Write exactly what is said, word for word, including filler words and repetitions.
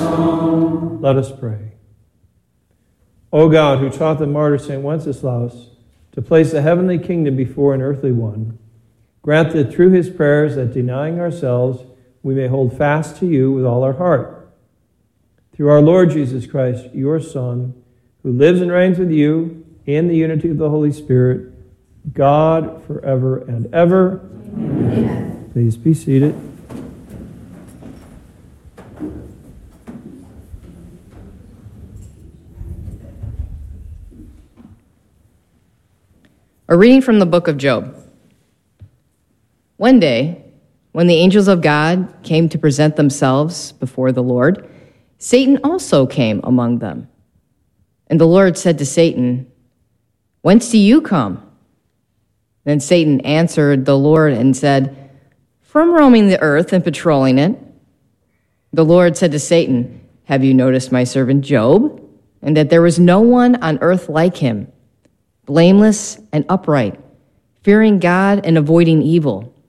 song. Let us pray. O God, who taught the martyr Saint Wenceslaus to place the heavenly kingdom before an earthly one, grant that through his prayers that denying ourselves, we may hold fast to you with all our heart. Through our Lord Jesus Christ, your Son, who lives and reigns with you in the unity of the Holy Spirit, God forever and ever. Amen. Please be seated. A reading from the book of Job. One day, when the angels of God came to present themselves before the Lord, Satan also came among them. And the Lord said to Satan, "Whence do you come?" Then Satan answered the Lord and said, "From roaming the earth and patrolling it." The Lord said to Satan, "Have you noticed my servant Job, and that there was no one on earth like him, blameless and upright, fearing God and avoiding evil?